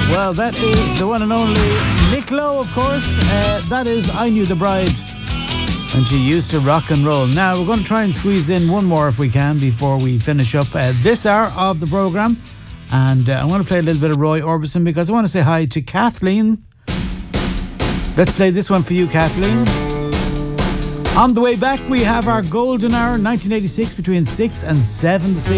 Well, that is the one and only Nick Lowe, of course. That is I Knew the Bride when she used to rock and roll. Now, we're going to try and squeeze in one more if we can before we finish up this hour of the programme. And I want to play a little bit of Roy Orbison because I want to say hi to Kathleen. Let's play this one for you, Kathleen. On the way back, we have our golden hour, 1986, between 6 and 7 this evening.